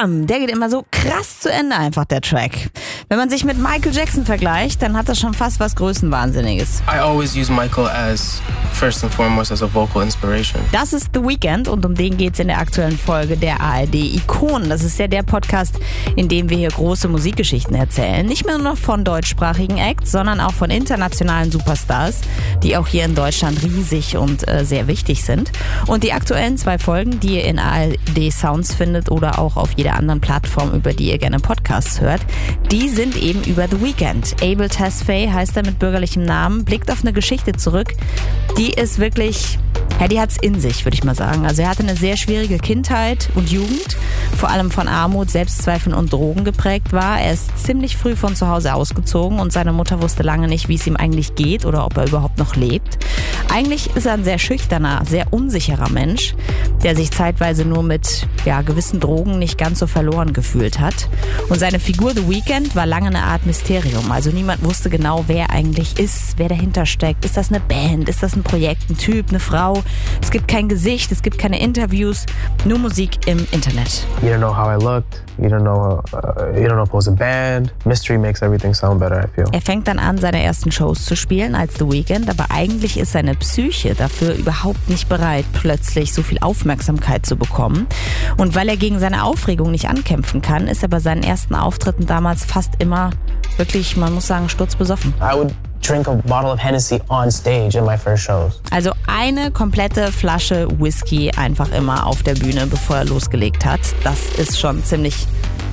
bam, der geht immer so krass zu Ende einfach, der Track. Wenn man sich mit Michael Jackson vergleicht, dann hat das schon fast was Größenwahnsinniges. I always use Michael as first and foremost as a vocal inspiration. Das ist The Weeknd und um den geht's in der aktuellen Folge der ARD Ikonen. Das ist ja der Podcast, in dem wir hier große Musikgeschichten erzählen. Nicht mehr nur von deutschsprachigen Acts, sondern auch von internationalen Superstars, die auch hier in Deutschland riesig und sehr wichtig sind. Und die aktuellen 2 Folgen, die ihr in ARD Sounds findet oder auch auf jeder anderen Plattform, über die ihr gerne Podcasts hört, die sind eben über The Weeknd. Abel Tesfaye heißt er mit bürgerlichem Namen, blickt auf eine Geschichte zurück, die ist wirklich, ja, die hat's in sich, würde ich mal sagen. Also er hatte eine sehr schwierige Kindheit und Jugend, vor allem von Armut, Selbstzweifeln und Drogen geprägt war. Er ist ziemlich früh von zu Hause ausgezogen und seine Mutter wusste lange nicht, wie es ihm eigentlich geht oder ob er überhaupt noch lebt. Eigentlich ist er ein sehr schüchterner, sehr unsicherer Mensch, der sich zeitweise nur mit gewissen Drogen nicht ganz so verloren gefühlt hat. Und seine Figur The Weeknd war lange eine Art Mysterium. Also niemand wusste genau, wer eigentlich ist, wer dahinter steckt. Ist das eine Band? Ist das ein Projekt? Ein Typ? Eine Frau? Es gibt kein Gesicht, es gibt keine Interviews, nur Musik im Internet. You don't know how I looked. You don't know if it was a band. Mystery makes everything sound better, I feel. Er fängt dann an, seine ersten Shows zu spielen als The Weeknd, aber eigentlich ist seine Psyche dafür überhaupt nicht bereit, plötzlich so viel Aufmerksamkeit zu bekommen. Und weil er gegen seine Aufregung nicht ankämpfen kann, ist er bei seinen ersten Auftritten damals fast immer wirklich, man muss sagen, sturzbesoffen. I would drink a bottle of Hennessy on stage in my first shows. Also eine komplette Flasche Whisky einfach immer auf der Bühne, bevor er losgelegt hat. Das ist schon ziemlich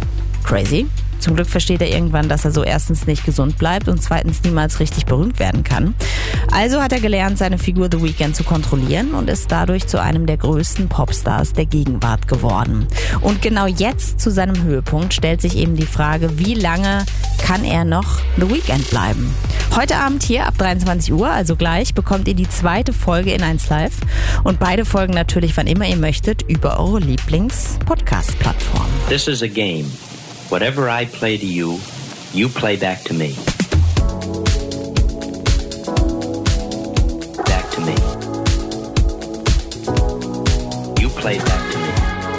crazy. Zum Glück versteht er irgendwann, dass er so erstens nicht gesund bleibt und zweitens niemals richtig berühmt werden kann. Also hat er gelernt, seine Figur The Weeknd zu kontrollieren und ist dadurch zu einem der größten Popstars der Gegenwart geworden. Und genau jetzt zu seinem Höhepunkt stellt sich eben die Frage, wie lange kann er noch The Weeknd bleiben? Heute Abend hier ab 23 Uhr, also gleich, bekommt ihr die 2. Folge in 1 Live und beide Folgen natürlich, wann immer ihr möchtet, über eure Lieblings-Podcast-Plattform. This is a game. Whatever I play to you, you play back to me.